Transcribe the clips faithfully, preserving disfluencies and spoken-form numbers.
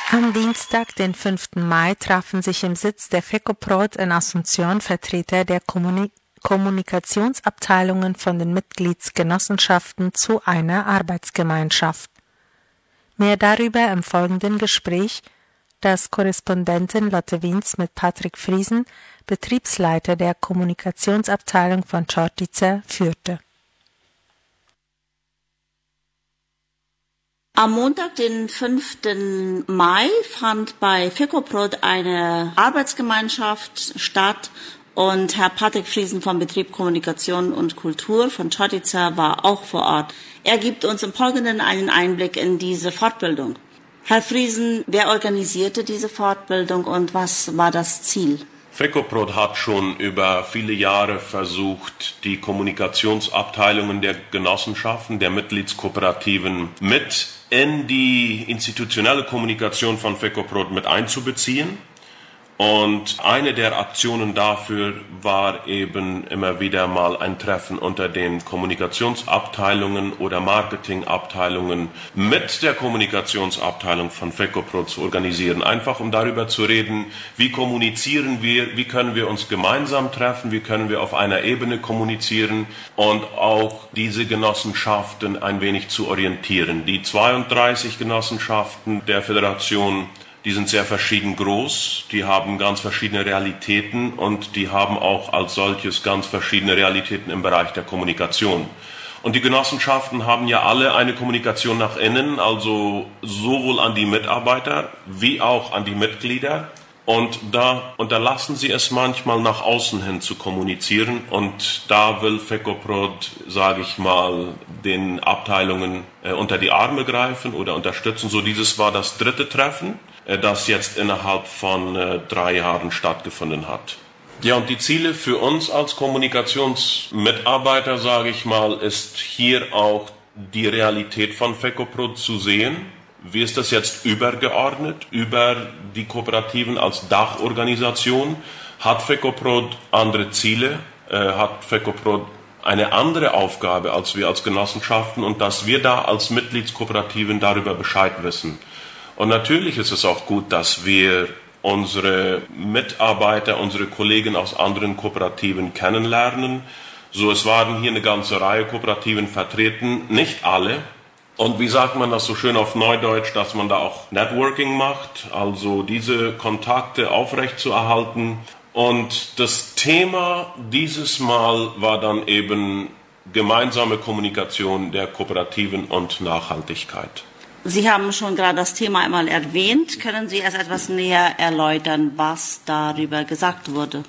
Am Dienstag, den fünften Mai, trafen sich im Sitz der FECOPROT in Asunción Vertreter der Kommuni- Kommunikationsabteilungen von den Mitgliedsgenossenschaften zu einer Arbeitsgemeinschaft. Mehr darüber im folgenden Gespräch, das Korrespondentin Lotte Wiens mit Patrick Friesen, Betriebsleiter der Kommunikationsabteilung von Čortice, führte. Am Montag, den fünften Mai, fand bei FECOPROT eine Arbeitsgemeinschaft statt und Herr Patrick Friesen vom Betrieb Kommunikation und Kultur von Čortice war auch vor Ort. Er gibt uns im Folgenden einen Einblick in diese Fortbildung. Herr Friesen, wer organisierte diese Fortbildung und was war das Ziel? FECOPROT hat schon über viele Jahre versucht, die Kommunikationsabteilungen der Genossenschaften, der Mitgliedskooperativen mit in die institutionelle Kommunikation von FECOPROT mit einzubeziehen. Und eine der Aktionen dafür war eben immer wieder mal ein Treffen unter den Kommunikationsabteilungen oder Marketingabteilungen mit der Kommunikationsabteilung von FECOPROT zu organisieren. Einfach um darüber zu reden, wie kommunizieren wir, wie können wir uns gemeinsam treffen, wie können wir auf einer Ebene kommunizieren und auch diese Genossenschaften ein wenig zu orientieren. Die zweiunddreißig Genossenschaften der Föderation, die sind sehr verschieden groß, die haben ganz verschiedene Realitäten und die haben auch als solches ganz verschiedene Realitäten im Bereich der Kommunikation. Und die Genossenschaften haben ja alle eine Kommunikation nach innen, also sowohl an die Mitarbeiter wie auch an die Mitglieder. Und da unterlassen sie es manchmal nach außen hin zu kommunizieren. Und da will FECOPROT, sage ich mal, den Abteilungen äh, unter die Arme greifen oder unterstützen. So dieses war das dritte Treffen, äh, das jetzt innerhalb von äh, drei Jahren stattgefunden hat. Ja, und die Ziele für uns als Kommunikationsmitarbeiter, sage ich mal, ist hier auch die Realität von FECOPROT zu sehen. Wie ist das jetzt übergeordnet über die Kooperativen als Dachorganisation? Hat FECOPROT andere Ziele? Äh, hat FECOPROT eine andere Aufgabe als wir als Genossenschaften und dass wir da als Mitgliedskooperativen darüber Bescheid wissen? Und natürlich ist es auch gut, dass wir unsere Mitarbeiter, unsere Kollegen aus anderen Kooperativen kennenlernen. So, es waren hier eine ganze Reihe Kooperativen vertreten, nicht alle. Und wie sagt man das so schön auf Neudeutsch, dass man da auch Networking macht, also diese Kontakte aufrechtzuerhalten. Und das Thema dieses Mal war dann eben gemeinsame Kommunikation der Kooperativen und Nachhaltigkeit. Sie haben schon gerade das Thema einmal erwähnt. Können Sie erst etwas näher erläutern, was darüber gesagt wurde?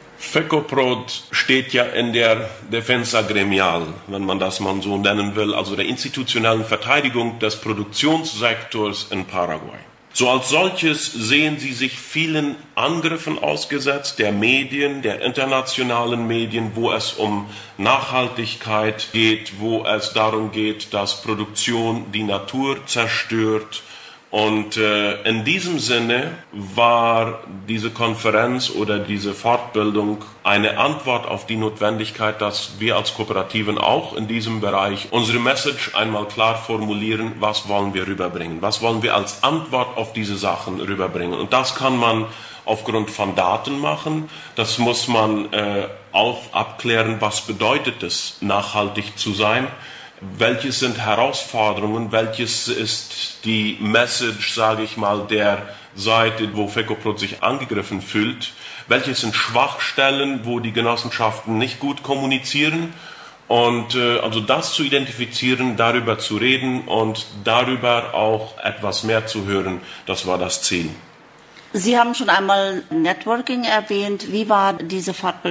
FECOPROT steht ja in der Defensa Gremial, wenn man das mal so nennen will, also der institutionellen Verteidigung des Produktionssektors in Paraguay. So als solches sehen sie sich vielen Angriffen ausgesetzt, der Medien, der internationalen Medien, wo es um Nachhaltigkeit geht, wo es darum geht, dass Produktion die Natur zerstört. Und äh, in diesem Sinne war diese Konferenz oder diese Fortbildung eine Antwort auf die Notwendigkeit, dass wir als Kooperativen auch in diesem Bereich unsere Message einmal klar formulieren, was wollen wir rüberbringen, was wollen wir als Antwort auf diese Sachen rüberbringen. Und das kann man aufgrund von Daten machen, das muss man äh, auch abklären, was bedeutet es, nachhaltig zu sein. Welches sind Herausforderungen, welches ist die Message, sage ich mal, der Seite, wo FECOPROT sich angegriffen fühlt, welches sind Schwachstellen, wo die Genossenschaften nicht gut kommunizieren und äh, also das zu identifizieren, darüber zu reden und darüber auch etwas mehr zu hören, das war das Ziel. Sie haben schon einmal Networking erwähnt. Wie war diese Fortbildung